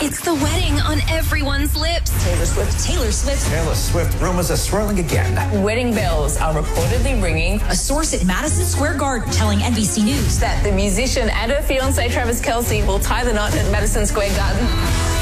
It's the wedding on everyone's lips. Taylor Swift. Taylor Swift rumors are swirling again. Wedding bells are reportedly ringing. A source at Madison Square Garden telling NBC News That the musician and her fiancé Travis Kelce will tie the knot at Madison Square Garden.